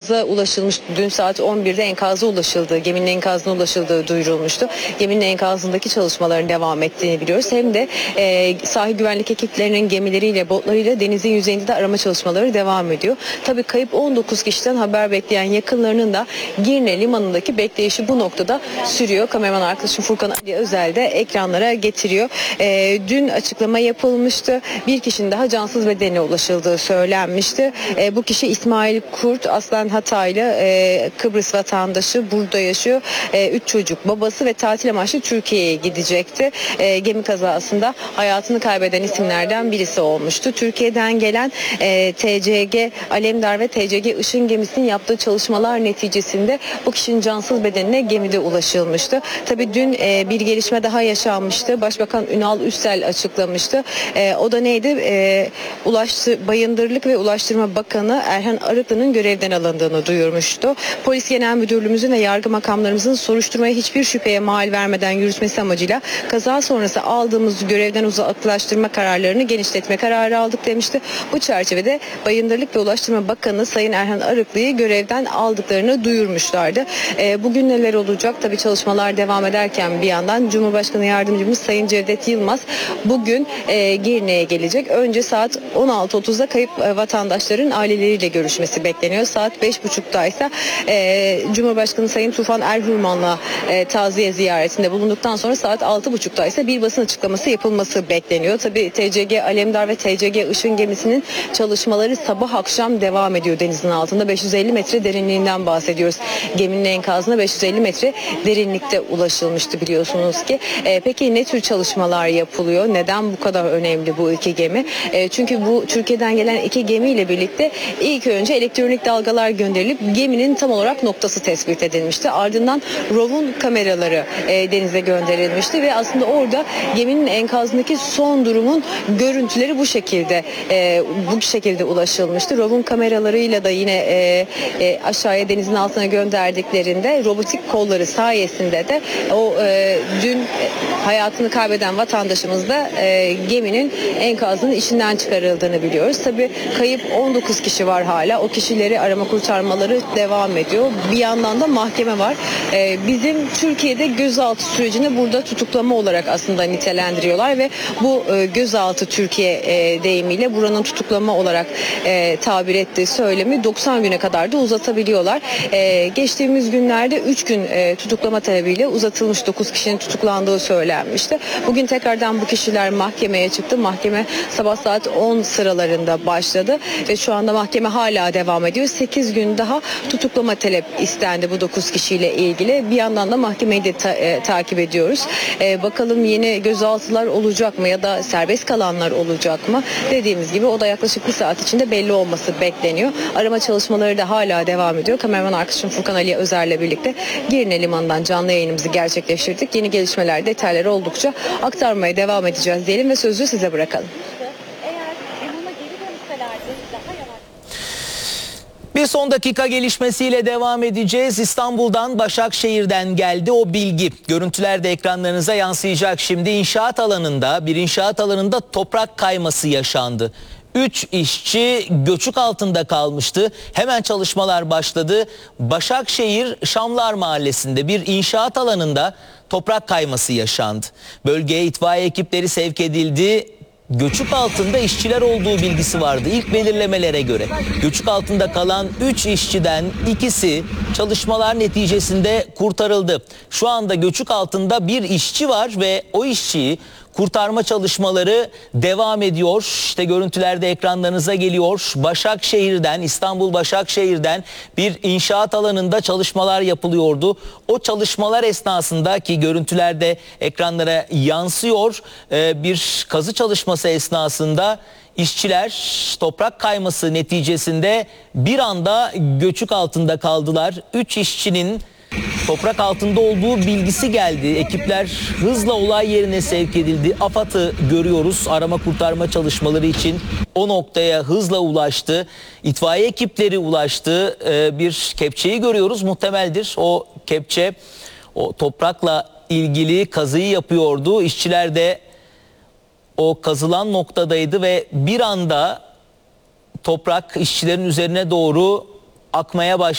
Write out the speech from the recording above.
enkaza ulaşılmış. Dün saat 11'de enkaza ulaşıldığı, geminin enkazına ulaşıldığı duyurulmuştu. Geminin enkazındaki çalışmaların devam ettiğini biliyoruz. Hem de sahil güvenlik ekiplerinin gemileriyle, botlarıyla denizin yüzeyinde de arama çalışmaları devam ediyor. Tabii kayıp 19 kişiden haber bekleyen yakınlarının da Girne Limanı'ndaki bekleyişi bu noktada sürüyor. Kameraman arkadaşım Furkan Ali Özel de ekranlara getiriyor. Dün açıklama yapılmıştı. Bir kişinin daha cansız bedenine ulaşıldığı söylenmişti. Bu kişi İsmail Kurt, aslen Hataylı, Kıbrıs vatandaşı, burada yaşıyor. 3 çocuk babası ve tatil amaçlı Türkiye'ye gidecekti. Gemi kazasında hayatını kaybeden isimlerden birisi olmuştu. Türkiye'den gelen TCG Alemdar ve TCG Işın gemisinin yaptığı çalışmalar neticesinde bu kişinin cansız bedenine gemide ulaşılmıştı. Tabii dün bir gelişme daha yaşanmıştı. Başbakan Ünal Üstel açıklamıştı. O da neydi? Bayındırlık ve Ulaştırma Bakanı Erhan Arıklı'nın görevden alındığını duyurmuştu. Polis Genel Müdürlüğümüzün ve yargı makamlarımızın soruşturmaya hiçbir şüpheye mal vermeden yürütmesi amacıyla kaza sonrası aldığımız görevden uzaklaştırma kararlarını genişletme kararı aldık demişti. Bu çerçevede Bayındırlık ve Ulaştırma Bakanı Sayın Erhan Arıklı'yı görevden aldıklarını duyurmuşlardı. Bugün neler olacak? Tabii çalışmalar devam ederken bir yandan Cumhurbaşkanı Yardımcımız Sayın Cevdet Yılmaz bugün Girne'ye gelecek. Önce saat 16.30'da kayıp vatandaşların aileleriyle görüşmesi bekleniyor. Saat 5.30'da ise Cumhurbaşkanı Sayın Tufan Erhurman'la taziye ziyaretinde bulunduktan sonra saat 6.30'da ise bir basın açıklaması yapılması bekleniyor. Tabii TCG Alemdar ve TCG Işın gemisinin çalışmaları sabah akşam devam ediyor denizin altında. 550 metre derinliğinden bahsediyoruz. Geminin enkazına 550 metre derinlikte ulaşılmıştı biliyorsunuz ki. Peki ne tür çalışmalar yapılıyor? Neden bu kadar önemli bu iki gemi? Çünkü bu Türkiye'den gelen iki gemiyle birlikte ilk önce elektronik dalgalar gönderilip geminin tam olarak noktası tespit edilmişti. Ardından ROV'un kameraları denize gönderilmişti ve aslında orada geminin enkazındaki son durumun görüntüleri bu şekilde ulaşılmıştı. ROV'un kameralarıyla da yine aşağıya denizin altına gönderdiklerinde robotik kolları sayesinde de o dün hayatını kaybeden vatandaşımız da geminin enkazının içinden çıkarıldığını biliyoruz. Tabii kayıp 19 kişi var hala. O kişileri arama kurtarmaları devam ediyor. Bir yandan da mahkeme var. Bizim Türkiye'de gözaltı sürecini burada tutuklama olarak aslında nitelendiriyorlar ve bu gözaltı Türkiye deyimiyle buranın tutuklama olarak tabir ettiği söylemi 90 güne kadar da uzatabiliyorlar. Geçtiğimiz günlerde 3 gün tutuklama talebiyle uzatılmış, 9 kişinin tutuklandığı söylenmişti. Bugün tekrardan bu kişiler mahkemeye çıktı. Mahkeme sabah saat 10 sıralarında başladı ve şu anda mahkeme hala devam ediyor. 8 gün daha tutuklama talep istendi bu 9 kişiyle ilgili. Bir yandan da mahkemeyi de takip ediyoruz. Bakalım yeni gözaltılar olacak mı ya da serbest kalanlar olacak mı? Dediğimiz gibi o da yaklaşık bir saat içinde belli olması bekleniyor. Arama çalışmaları da hala devam ediyor. Kameraman arkadaşım Furkan Ali Özer'le birlikte Girne Limanı'ndan canlı yayınımızı gerçekleştirdik. Yeni gelişmeler, detayları oldukça aktarmaya devam edeceğiz diyelim ve sözü size bırakalım. Bir son dakika gelişmesiyle devam edeceğiz. İstanbul'dan, Başakşehir'den geldi o bilgi. Görüntüler de ekranlarınıza yansıyacak şimdi. Bir inşaat alanında toprak kayması yaşandı. 3 işçi göçük altında kalmıştı. Hemen çalışmalar başladı. Başakşehir Şamlar Mahallesi'nde bir inşaat alanında toprak kayması yaşandı. Bölgeye itfaiye ekipleri sevk edildi. Göçük altında işçiler olduğu bilgisi vardı ilk belirlemelere göre. Göçük altında kalan 3 işçiden ikisi çalışmalar neticesinde kurtarıldı. Şu anda göçük altında bir işçi var ve o işçiyi kurtarma çalışmaları devam ediyor. İşte görüntülerde ekranlarınıza geliyor. İstanbul Başakşehir'den bir inşaat alanında çalışmalar yapılıyordu. O çalışmalar esnasında ki görüntülerde ekranlara yansıyor, bir kazı çalışması esnasında işçiler toprak kayması neticesinde bir anda göçük altında kaldılar. 3 işçinin toprak altında olduğu bilgisi geldi. Ekipler hızla olay yerine sevk edildi. AFAD'ı görüyoruz. Arama kurtarma çalışmaları için o noktaya hızla ulaştı. İtfaiye ekipleri ulaştı. Bir kepçeyi görüyoruz. Muhtemeldir. O kepçe o toprakla ilgili kazıyı yapıyordu. İşçiler de o kazılan noktadaydı ve bir anda toprak işçilerin üzerine doğru akmaya başladı.